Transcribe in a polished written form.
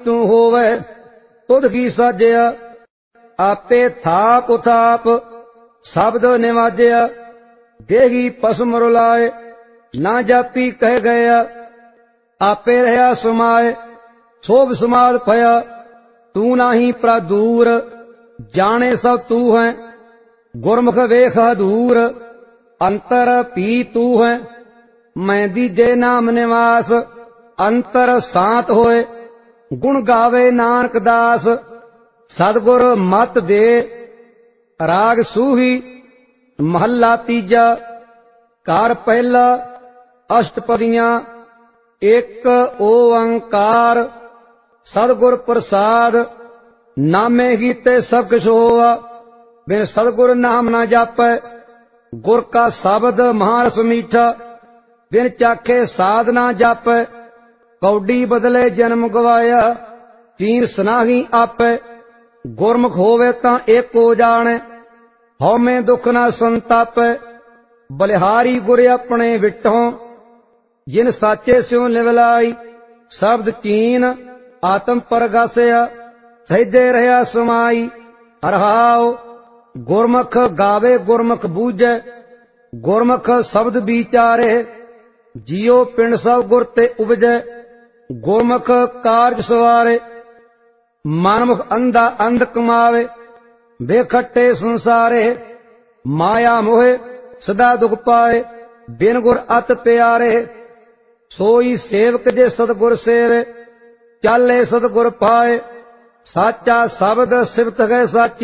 तू होवे तुध की साजिया। आपे थाप उथाप शब्द निवाजिया। देही पसम रुलाए ना जापी कह गया। आपे रहा समाए सोभ समाल पया। तू नाही प्रादूर जाने सब तू है। गुरमुख वेख हदूर अंतर पी तू है। मैं दीजे नाम निवास अंतर सांत होए। गुण गावे नानक दास सतगुर मत दे। राग सूही महला तीजा। कार पहला अष्टपदियां एक ओंकार। सतगुर प्रसाद नामे कीते सब किछ होआ। बिन सतगुर नाम ना जापै गुर का शब्द महारस मीठा। बिन चाखे साध ना जापै कौडी बदले जन्म गवाया। तीर सनाही आपै गुरमुख होवे तां एको जाने। हौमे दुख ना संतापै बलिहारी गुर अपने विटों। जिन साचे स्यों निवलाई शब्द कीन आत्म परगासिया। सहजे रहा समाई रहाओ। गुरमुख गावे गुरमुख बूझे गुरमुख शब्द विचारे। जियो पिंड सब गुर ते उपजे गुरमुख कारज सवारे। मनमुख अंधा अंध कमावे बेखट्टे संसारे। माया मोहे सदा दुख पाए बिन गुर अत प्यारे। सोई सेवक जे सतगुर सेवे चाले सतगुर पाए। साचा शब्द सिफत है साची